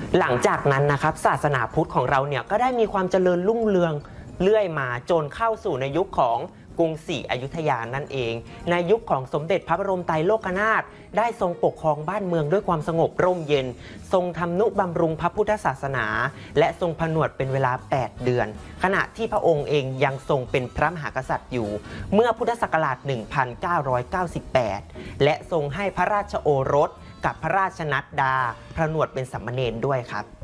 หลังจากนั้นนะครับศาสนาพุทธของเราเนี่ยก็ได้มีความเจริญรุ่งเรืองเรื่อยมาจนเข้าสู่ในยุคของกรุงศรีอยุธยานั่นเองในยุคของสมเด็จพระบรมไตรโลกนาถได้ทรงปกครองบ้านเมืองด้วยความสงบร่มเย็นทรงทำนุบำรุงพระพุทธศาสนาและทรงผนวดเป็นเวลา8เดือนขณะที่พระองค์เองยังทรงเป็นพระมหากษัตริย์อยู่เมื่อพุทธศักราช1998และทรงให้พระราชโอรสกับพระราชนัดดาผนวดเป็นสามเณรด้วยครับ